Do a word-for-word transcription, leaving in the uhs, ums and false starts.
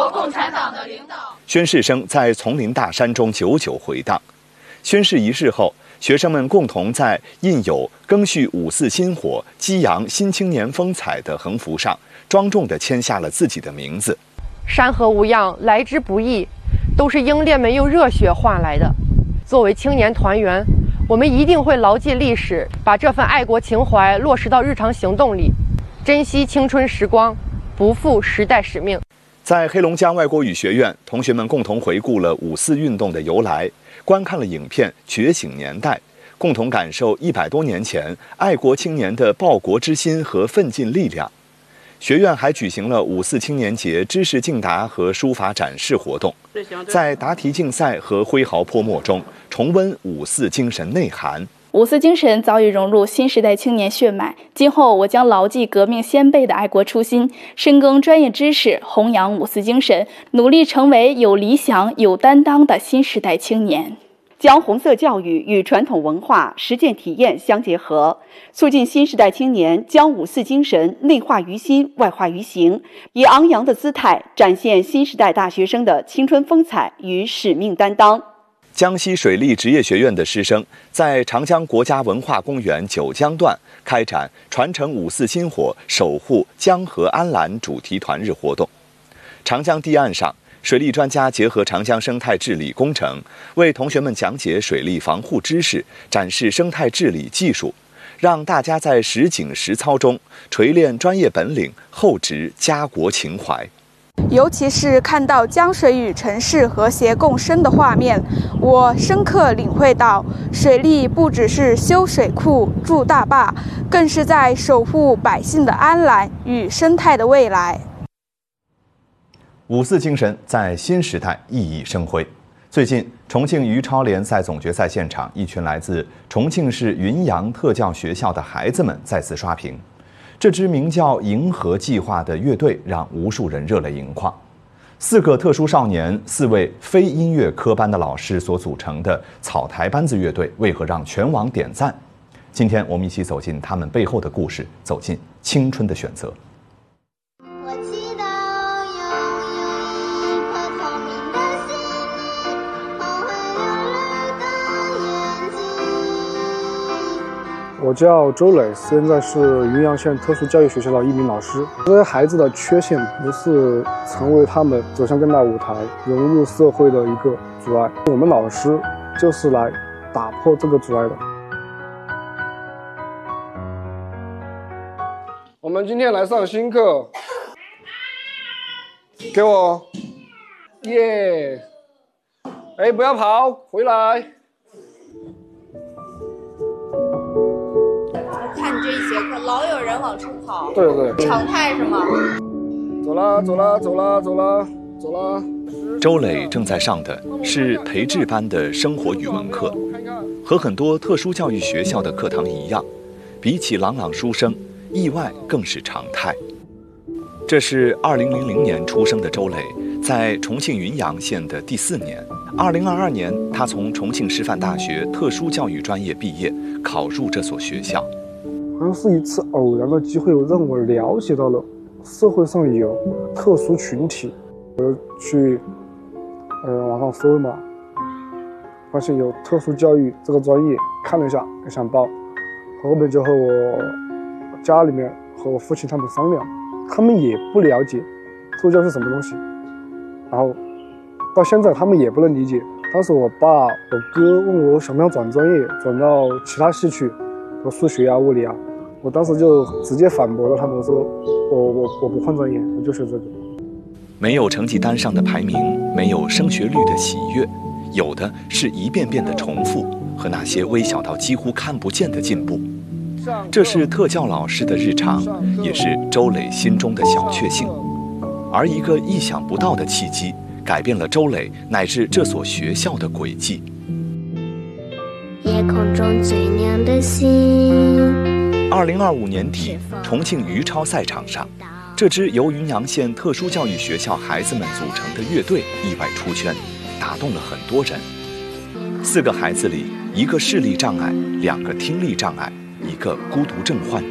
国共产党的领导。 宣誓声在丛林大山中久久回荡。宣誓仪式后，学生们共同在印有“赓续五四薪火，激扬新青年风采”的横幅上，庄重地签下了自己的名字。 山河无恙，来之不易，都是英烈们用热血换来的。作为青年团员，我们一定会牢记历史，把这份爱国情怀落实到日常行动里，珍惜青春时光，不负时代使命。 在黑龙江外国语学院，同学们共同回顾了五四运动的由来，观看了影片《觉醒年代》，共同感受一百多年前爱国青年的报国之心和奋进力量。学院还举行了五四青年节知识竞答和书法展示活动，在答题竞赛和挥毫泼墨中重温五四精神内涵。 五四精神早已融入新时代青年血脉，今后我将牢记革命先辈的爱国初心，深耕专业知识，弘扬五四精神，努力成为有理想、有担当的新时代青年。 将红色教育与传统文化实践体验相结合，促进新时代青年将五四精神内化于心、外化于行，以昂扬的姿态展现新时代大学生的青春风采与使命担当。 江西水利职业学院的师生在长江国家文化公园九江段开展传承五四薪火、守护江河安澜主题团日活动。长江堤岸上，水利专家结合长江生态治理工程，为同学们讲解水利防护知识，展示生态治理技术，让大家在实景实操中锤炼专业本领，厚植家国情怀。 尤其是看到江水与城市和谐共生的画面，我深刻领会到，水利不只是修水库、筑大坝，更是在守护百姓的安澜与生态的未来。 五四精神在新时代熠熠生辉。最近，重庆余超联赛总决赛现场，一群来自重庆市云阳特教学校的孩子们再次刷屏。这支名叫“银河计划”的乐队让无数人热泪盈眶。四个特殊少年、四位非音乐科班的老师所组成的草台班子乐队，为何让全网点赞？今天我们一起走进他们背后的故事，走进青春的选择。 我叫周磊，现在是云阳县特殊教育学校的一名老师。这些孩子的缺陷不是成为他们走向更大舞台、融入社会的一个阻碍，我们老师就是来打破这个阻碍的。我们今天来上新课，给我，耶！哎，不要跑，回来。 看你这一节课，老有人往出跑， 对对， 常态是吗？ 走啦，走啦，走啦，走啦，走啦。 周磊正在上的是培智班的生活语文课，和很多特殊教育学校的课堂一样，比起朗朗书声，意外更是常态。这是二零零零年出生的周磊，在重庆云阳县的第四年。二零二二年，他从重庆师范大学特殊教育专业毕业，考入这所学校。 好像是一次偶然的机会，让我了解到了社会上有特殊群体。我就去呃网上搜嘛，发现有特殊教育这个专业，看了一下也想报。后面就和我家里面和我父亲他们商量，他们也不了解特殊教育是什么东西，然后到现在他们也不能理解。当时我爸我哥问我想不想转专业，转到其他系去，和数学啊物理啊，我当时就直接反驳了他们，说我我我不换专业，我就学这个。 没有成绩单上的排名，没有升学率的喜悦，有的是一遍遍的重复和那些微小到几乎看不见的进步。这是特教老师的日常，也是周磊心中的小确幸。而一个意想不到的契机，改变了周磊乃至这所学校的轨迹。 夜空中最亮的星。 二零二五年底，重庆余超赛场上，这支由云阳县特殊教育学校孩子们组成的乐队意外出圈，打动了很多人。四个孩子里，一个视力障碍，两个听力障碍，一个孤独症患者。